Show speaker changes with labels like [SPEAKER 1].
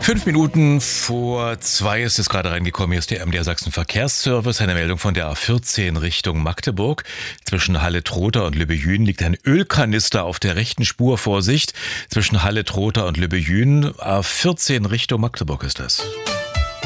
[SPEAKER 1] 5 Minuten vor 2 ist es gerade reingekommen. Hier ist der MDR Sachsen Verkehrsservice. Eine Meldung von der A14 Richtung Magdeburg. Zwischen Halle-Trotha und Lübbejün liegt ein Ölkanister auf der rechten Spur. Vorsicht! Zwischen Halle-Trotha und Lübbejün. A14 Richtung Magdeburg ist das.